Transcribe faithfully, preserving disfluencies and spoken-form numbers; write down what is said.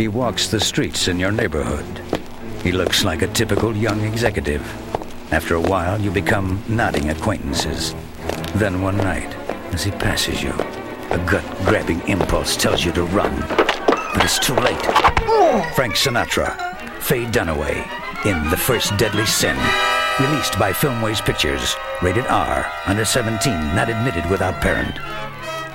He walks the streets in your neighborhood. He looks like a typical young executive. After a while, you become nodding acquaintances. Then one night, as he passes you, a gut-grabbing impulse tells you to run. But it's too late. Frank Sinatra, Faye Dunaway, in The First Deadly Sin. Released by Filmways Pictures. Rated R. Under seventeen. Not admitted without parent.